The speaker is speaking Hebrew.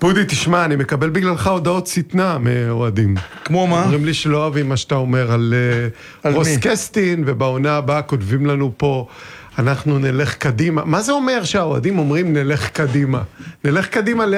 פודי, תשמע, אני מקבל בגללך הודעות סטנה מאוהדים. כמו מה? אומרים לי שלא אוהבים מה שאתה אומר על רוס קסטין, ובעונה הבאה כותבים לנו פה, אנחנו נלך קדימה. מה זה אומר שהאוהדים אומרים נלך קדימה? נלך קדימה